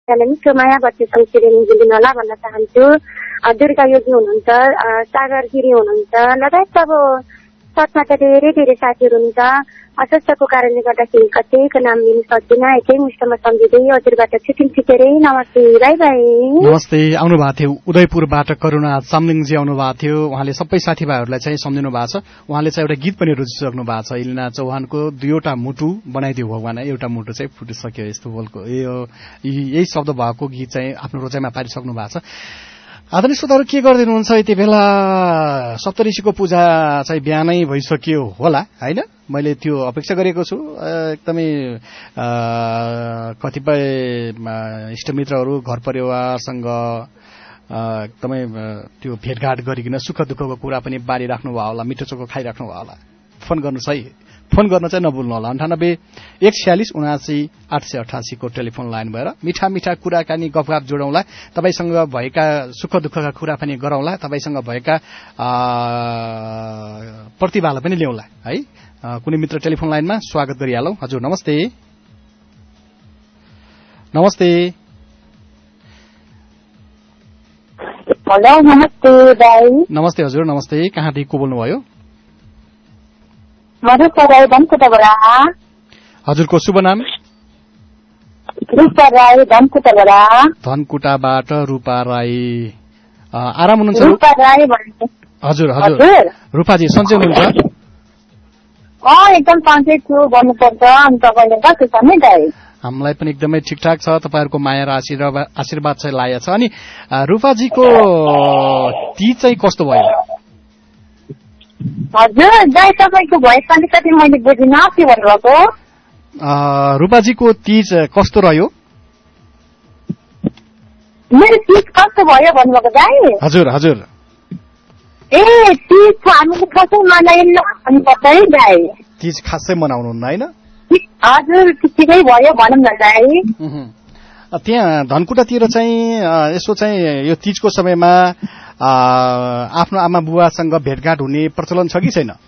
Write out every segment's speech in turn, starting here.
बच्चालाई मिठो माया गर्छु संशोधन दिनु होला भन्न चाहन्छु। दुर्गा योगी हुनुहुन्छ, सागर गिरी हुनुहुन्छ, लगायत अब साथमा धेरै धेरै साथीहरू हुनुहुन्छ। अस्वस्थको कारणले गर्दाखेरि कतैको नाम लिन सक्दिनँ। एकै मुष्टमा सम्झिँदै हजुरबाट छिटेरै नमस्ते, बाई बाई। नमस्ते। आउनु भएको थियो उदयपुरबाट करुणा चामलिङजी आउनु भएको थियो। उहाँले सबै साथीभाइहरूलाई चाहिँ सम्झिनु भएको छ। उहाँले चाहिँ एउटा गीत पनि रुचिसक्नु भएको छ। इलिना चौहानको दुईवटा मुटु बनाइदियो भगवान, एउटा मुटु चाहिँ फुटिसक्यो यस्तो बोलको यही शब्द भएको गीत चाहिँ आफ्नो रोजाइमा पारिसक्नु भएको छ। आदरणीय श्रोताहरू के गरिदिनुहुन्छ यति बेला? सप्तऋषिको पूजा चाहिँ बिहानै भइसक्यो होला होइन? मैले त्यो अपेक्षा गरेको छु। एकदमै कतिपय इष्टमित्रहरू घर परिवारसँग एकदमै त्यो भेटघाट गरिकन सुख दुःखको कुरा पनि बाँडिराख्नु भयो होला, मिठो चोखो खाइराख्नु भयो होला। फोन गर्नुहोस् है, फोन गर्न चाहिँ नभुल्नु होला। 98 146 79 888 को टेलिफोन लाइन भएर मिठा मिठा कुराकानी गफगाफ जोडौँला। तपाईसँग भएका सुख दुःखका कुरा पनि गरौँला, तपाईसँग भएका प्रतिभालाई पनि ल्याउँला है। कुनै मित्र टेलिफोन लाइनमा स्वागत गरिहालौँ। हजुर नमस्ते। नमस्ते। हेलो नमस्ते दाइ। नमस्ते हजुर, नमस्ते। कहाँदेखि को बोल्नुभयो? रूपा राई धनकुटाबाट। हजुरको शुभ नाम? रूपा राई धनकुटाबाट। धनकुटाबाट रूपा राई। आराम हुनुहुन्छ? रूपा राई भन्नु। हजुर हजुर। रूपाजी सन्चै हुनुहुन्छ? एकदम सन्चै छु भन्नुपर्छ। अनि तपाईँले कस्तो छ नि दाइ? हामीलाई पनि एकदमै ठिकठाक छ। तपाईँहरूको माया र आशीर्वाद चाहिँ लागेको छ। अनि रूपाजीको तीज चाहिँ कस्तो भयो? हजुर दाइ तपाईँको भोइस अलिकति मैले बुझिनँ, के भन्नुभएको? रूपाजीको तीज कस्तो रह्यो? मेरो तीज कस्तो भयो भन्नुभएको दाइ? हजुर हजुर। ए तीज हामीले खासै मनाइन्न भन्नुपर्छ है दाइ। तीज खासै मनाउनुहुन्न होइन? हजुर ठिकै भयो भनौँ न दाइ। त्यहाँ धनकुटातिर चाहिँ यसो चाहिँ यो तीजको समयमा आफ्नो आमा बुवासँग भेटघाट हुने प्रचलन छ कि छैन?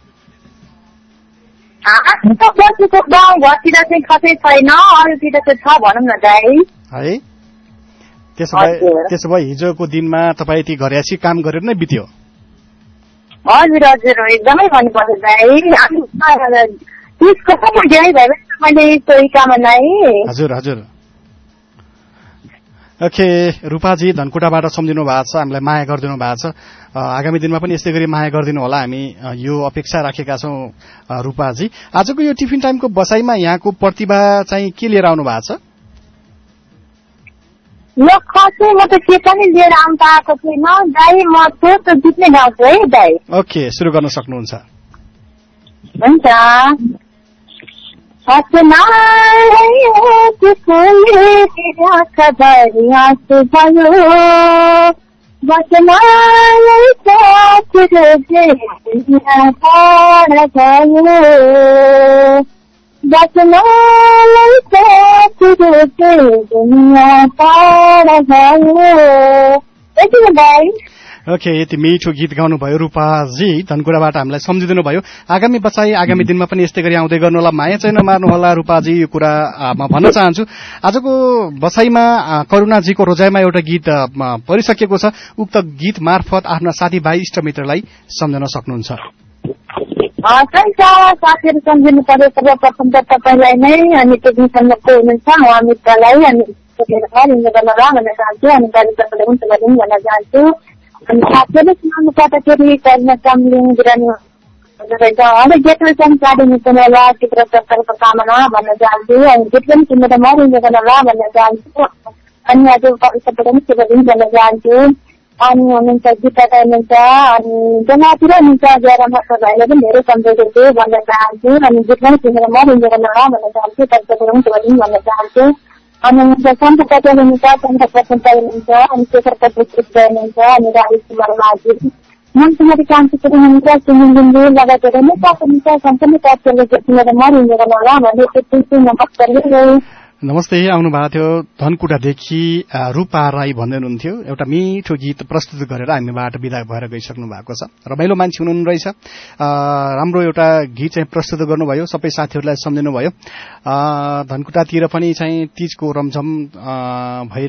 बसेको गाउँ घरतिर चाहिँ खसै छैन, अरूतिर चाहिँ छ भनौँ न दाइ है। त्यसो भए हिजोको दिनमा तपाईँ यति घरयासी काम गरेर नै बित्यो? हजुर हजुर एकदमै भन्नुपर्छ दाइ। त्यसको पनि धेरै भए मैले सोही कामना। हजुर हजुर। ओके रूपाजी धनकुटाबाट सम्झिनु भएको छ, हामीलाई माया गरिदिनु भएको छ। आगामी दिनमा पनि यस्तै गरी माया गरिदिनु होला, हामी यो अपेक्षा राखेका छौँ। रूपाजी आजको यो टिफिन टाइमको बसाइमा यहाँको प्रतिभा चाहिँ के लिएर आउनु भएको छ? म खसै म त के पनि लिएर आउनु पाएको छैन दाइ। म छोटो गीत नै गाउँछु है दाइ। ओके सुरु गर्न सक्नुहुन्छ। हुन्छ। ओके यति मिठो गीत गाउनुभयो रूपाजी धनकुटाबाट, हामीलाई सम्झिदिनु भयो। आगामी बसाई आगामी दिनमा पनि यस्तै गरी आउँदै गर्नु होला, माया चाहिँ नमार्नु होला रूपाजी। यो कुरा म भन्न चाहन्छु। आजको बसाईमा करुणाजीको रोजाइमा एउटा गीत परिसकेको छ। उक्त गीत मार्फत आफ्ना साथीभाइ इष्टमित्रलाई सम्झन सक्नुहुन्छ। साथीहरू सम्झिनु पर्यो सर्वप्रथम त तपाईँलाई नै, अनि टेक्निसियनमा को हुनुहुन्छ उहाँ मित्रलाई, अनि भन्न चाहन्छु। अनि तपाईँले हुन्छ भन्न चाहन्छु। अनि साथीहरूले सुनाउनु पर्दाखेरि करुणा चामलिङ बिरामी अलिक गेटले चाहिँ काटिनु होला चित्र सरकारको कामना भन्न चाहन्छु। अनि गीत पनि सुनेर मरिन्छ होला भन्न चाहन्छु। अनि आज सबैलाई पनि शुभ दिन भन्न चाहन्छु। अनि हुनुहुन्छ गीता हुनुहुन्छ, अनि जनातिर हुनुहुन्छ जयराम भाइले पनि धेरै सम्झेको छु भन्न चाहन्छु। अनि गीत पनि सुनेर मरिन्छ होला भन्न चाहन्छु। तपाईँलाई पनि शुभ दिन भन्न चाहन्छु। अनि हुनुहुन्छ सन्त पटेल हुनुहुन्छ, सन्त प्रसन्त हुनुहुन्छ, अनि शेखर पटेल हुनुहुन्छ, अनि राजेश कुमार माझी मनकुमारी कान्ति हुनुहुन्छ, सुनिल लिम्बू लगायत नै सक्नुहुन्छ। सम्पूर्ण साथीहरूले सुनेर मरिन्छ होला भन्दै यति नमस्कार। नमस्ते। आउनु भएको थियो धनकुटादेखि रूपा राई भन्दै हुनुहुन्थ्यो। एउटा मिठो गीत प्रस्तुत गरेर हामीबाट विदा भएर गइसक्नु भएको छ। रमाइलो मान्छे हुनुहुन्न रहेछ। राम्रो एउटा गीत चाहिँ प्रस्तुत गर्नुभयो, सबै साथीहरूलाई सम्झिनु भयो। धनकुटातिर पनि चाहिँ तीजको रमझम भइरहेको